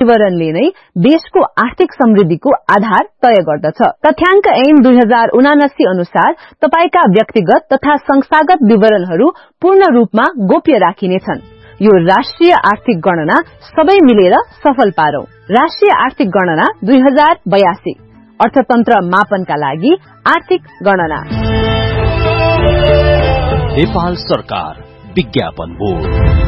विवरणले नै देशको आर्थिक समृद्धिको आधार तय गर्दछ। तथ्याङ्क ऐन 2079 अनुसार तपाईका व्यक्तिगत तथा संस्थागत विवरणहरू पूर्ण रूपमा गोप्य राखिनेछन्। यो राष्ट्रिय आर्थिक गणना सबै मिलेर सफल पारौं। राष्ट्रिय आर्थिक गणना 2082 अर्थतन्त्र मापनका लागि आर्थिक गणना। नेपाल सरकार विज्ञापन बोर्ड।